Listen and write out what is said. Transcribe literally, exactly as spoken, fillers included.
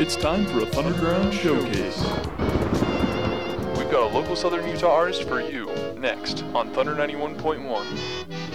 It's time for a Thunderground Showcase. We've got a local Southern Utah artist for you next on Thunder ninety-one point one.